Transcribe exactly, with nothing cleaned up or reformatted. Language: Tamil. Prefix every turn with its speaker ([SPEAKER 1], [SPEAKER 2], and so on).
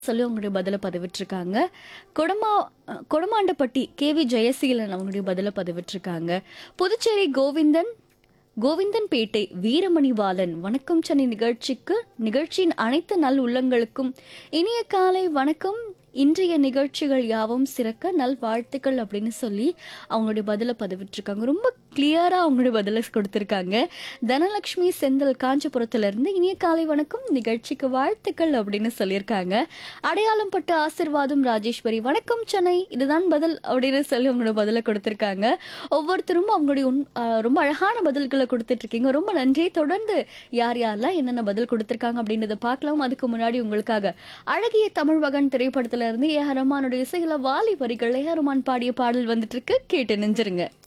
[SPEAKER 1] சொல்லி அவங்களுடைய பதில பதிவிட்டிருக்காங்க. கொடமா அ கொடமாண்டப்பட்டி கேவி ஜெயசீலன் அவங்களுடைய பதில பதிவிட்டிருக்காங்க. புதுச்சேரி கோவிந்தன் கோவிந்தன்பேட்டை வீரமணிபாலன் வணக்கம் சென்னை நிகழ்ச்சிக்கு நிகழ்ச்சியின் அனைத்து நல் உள்ளங்களுக்கும் இனிய காலை வணக்கம். இன்றைய நிகழ்ச்சிகள் யாவும் சிறக்க நல் வாழ்த்துக்கள் அப்படின்னு சொல்லி அவங்களுடைய பதில பதிவிட்டிருக்காங்க. ரொம்ப கிளியரா அவங்களுடைய பதில கொடுத்திருக்காங்க. தனலட்சுமி செந்தில் காஞ்சிபுரத்துல இருந்து இனிய காலை வணக்கம் நிகழ்ச்சிக்கு வாழ்த்துக்கள் அப்படின்னு சொல்லியிருக்காங்க. அடையாளம் பட்ட ஆசிர்வாதம் ராஜேஸ்வரி வணக்கம் சென்னை இதுதான் பதில் அப்படின்னு சொல்லி அவங்களோட பதில கொடுத்திருக்காங்க. ஒவ்வொருத்தரும் அவங்களுடைய உன்- ஆ, ரொம்ப அழகான பதில்களை கொடுத்துட்டு இருக்கீங்க. ரொம்ப நன்றி. தொடர்ந்து யார் யாரெல்லாம் என்னென்ன பதில் கொடுத்திருக்காங்க அப்படின்றத பார்க்கலாம். அதுக்கு முன்னாடி உங்களுக்காக அழகிய தமிழ் மகன் திரைப்படத்துல இருந்து ஏ ஆர் ரஹ்மானுடைய இசையில வாலி வரிகள் ஏ ஆர் ரஹ்மான் பாடிய பாடல் வந்துட்டு இருக்கு. கேட்டு நெஞ்சிருங்க.